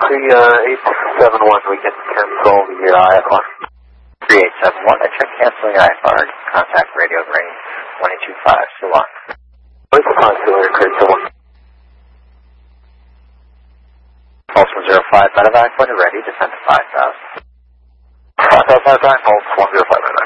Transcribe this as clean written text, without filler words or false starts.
3871, we can cancel the IFR. 3871, I check canceling IFR. Contact radio range 1225, so long. What's the possibility of clear to 1? Pulse 105, medevac, when you're ready, descend to 5,000. 5,000, pulse 105, medevac.